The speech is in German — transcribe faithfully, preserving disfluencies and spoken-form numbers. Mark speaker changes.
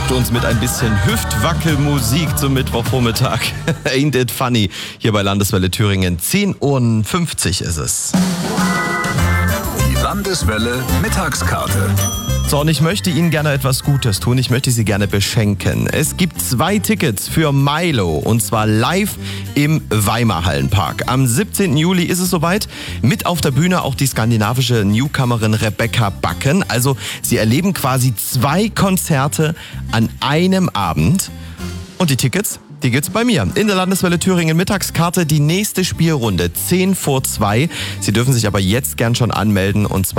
Speaker 1: versorgt uns mit ein bisschen Hüftwackelmusik zum Mittwochvormittag. Ain't it funny? Hier bei Landeswelle Thüringen. zehn Uhr fünfzig ist es.
Speaker 2: Die Landeswelle Mittagskarte.
Speaker 1: So, und ich möchte Ihnen gerne etwas Gutes tun. Ich möchte Sie gerne beschenken. Es gibt zwei Tickets für Milo und zwar live im Weimarhallenpark. Am siebzehnten Juli ist es soweit. Mit auf der Bühne auch die skandinavische Newcomerin Rebecca Backen. Also Sie erleben quasi zwei Konzerte an einem Abend. Und die Tickets, die gibt's bei mir. In der Landeswelle Thüringen Mittagskarte, die nächste Spielrunde zehn vor zwei. Sie dürfen sich aber jetzt gern schon anmelden und zwar